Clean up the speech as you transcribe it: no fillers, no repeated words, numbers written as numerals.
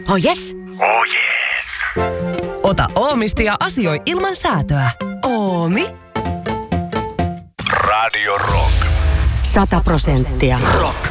Oh yes. Oh yes. Ota Oomisti ja asioi ilman säätöä. Oomi. Radio Rock. 100%. Rock.